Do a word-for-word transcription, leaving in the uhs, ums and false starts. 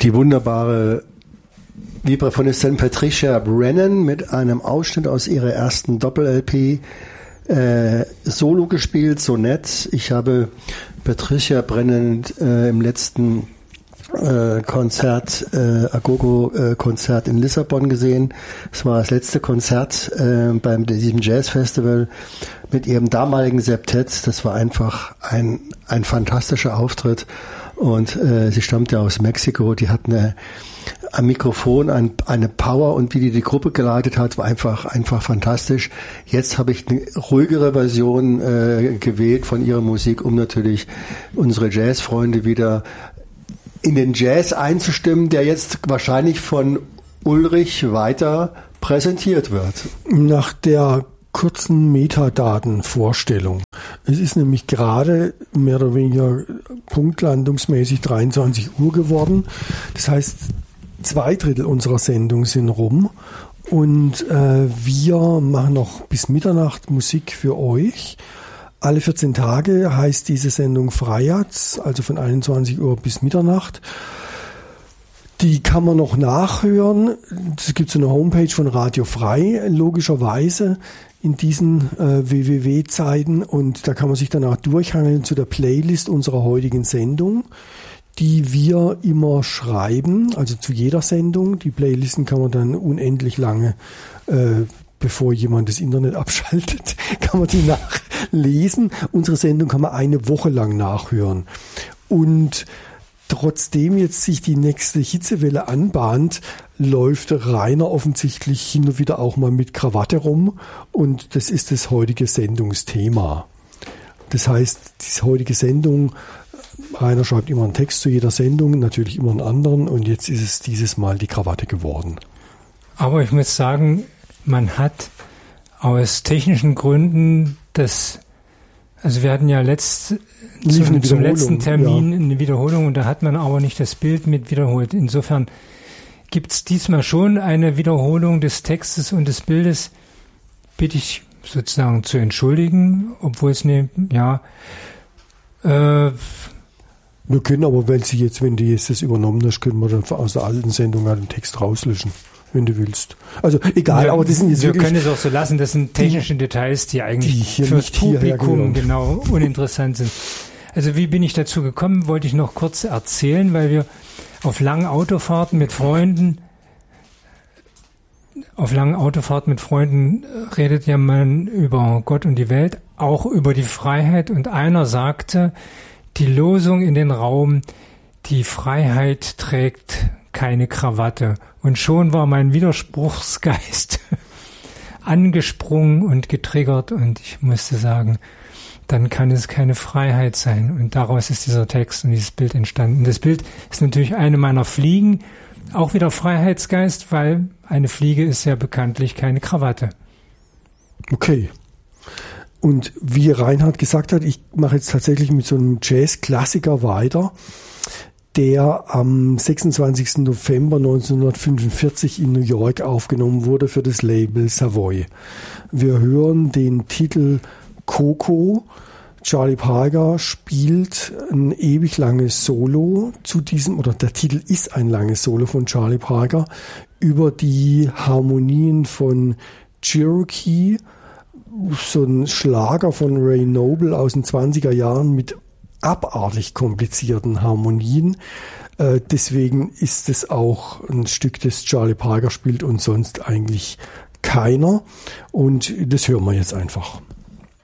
die wunderbare Vibraphonistin Patricia Brennan mit einem Ausschnitt aus ihrer ersten Doppel-L P äh, Solo gespielt, so nett. Ich habe Patricia Brennan äh, im letzten äh, Konzert, äh, Agogo-Konzert in Lissabon gesehen. Es war das letzte Konzert äh, beim diesem Jazz-Festival mit ihrem damaligen Septett. Das war einfach ein ein fantastischer Auftritt. Und äh, sie stammt ja aus Mexiko. Die hat eine am Mikrofon ein, eine Power, und wie die die Gruppe geleitet hat, war einfach einfach fantastisch. Jetzt habe ich eine ruhigere Version äh, gewählt von ihrer Musik, um natürlich unsere Jazzfreunde wieder in den Jazz einzustimmen, der jetzt wahrscheinlich von Ulrich weiter präsentiert wird. Nach der kurzen Metadatenvorstellung. Es ist nämlich gerade mehr oder weniger punktlandungsmäßig dreiundzwanzig Uhr geworden. Das heißt, zwei Drittel unserer Sendung sind rum, und äh, wir machen noch bis Mitternacht Musik für euch. Alle vierzehn Tage heißt diese Sendung Freiherz, also von einundzwanzig Uhr bis Mitternacht. Die kann man noch nachhören. Es gibt so eine Homepage von Radio Frei, logischerweise in diesen äh, W W W-Zeiten, und da kann man sich danach durchhangeln zu der Playlist unserer heutigen Sendung, die wir immer schreiben, also zu jeder Sendung. Die Playlisten kann man dann unendlich lange, äh, bevor jemand das Internet abschaltet, kann man die nachlesen. Unsere Sendung kann man eine Woche lang nachhören. Und trotzdem jetzt sich die nächste Hitzewelle anbahnt, läuft Rainer offensichtlich hin und wieder auch mal mit Krawatte rum, und das ist das heutige Sendungsthema. Das heißt, die heutige Sendung, Rainer schreibt immer einen Text zu jeder Sendung, natürlich immer einen anderen, und jetzt ist es dieses Mal die Krawatte geworden. Aber ich muss sagen, man hat aus technischen Gründen das, also wir hatten ja letzt, zum, zum letzten Termin ja. eine Wiederholung, und da hat man aber nicht das Bild mit wiederholt. Insofern gibt es diesmal schon eine Wiederholung des Textes und des Bildes, bitte ich sozusagen zu entschuldigen, obwohl es eine, ja, äh, wir können aber, wenn sie jetzt, wenn du jetzt das übernommen hast, können wir dann aus der alten Sendung halt den Text rauslöschen, wenn du willst. Also egal, ja, aber das sind jetzt wir wirklich... Wir können es auch so lassen, das sind technische die, Details, die eigentlich die fürs Publikum genau uninteressant sind. Also wie bin ich dazu gekommen, wollte ich noch kurz erzählen, weil wir auf langen Autofahrten mit Freunden, auf langen Autofahrten mit Freunden redet ja man über Gott und die Welt, auch über die Freiheit, und einer sagte, die Losung in den Raum, die Freiheit trägt keine Krawatte. Und schon war mein Widerspruchsgeist angesprungen und getriggert, und ich musste sagen, dann kann es keine Freiheit sein. Und daraus ist dieser Text und dieses Bild entstanden. Das Bild ist natürlich eine meiner Fliegen, auch wieder Freiheitsgeist, weil eine Fliege ist ja bekanntlich keine Krawatte. Okay. Und wie Reinhard gesagt hat, ich mache jetzt tatsächlich mit so einem Jazz-Klassiker weiter, der am sechsundzwanzigsten November neunzehnhundertfünfundvierzig in New York aufgenommen wurde für das Label Savoy. Wir hören den Titel Coco. Charlie Parker spielt ein ewig langes Solo zu diesem, oder der Titel ist ein langes Solo von Charlie Parker über die Harmonien von Cherokee, so ein Schlager von Ray Noble aus den zwanziger Jahren mit abartig komplizierten Harmonien. Äh, deswegen ist es auch ein Stück, das Charlie Parker spielt und sonst eigentlich keiner. Und das hören wir jetzt einfach.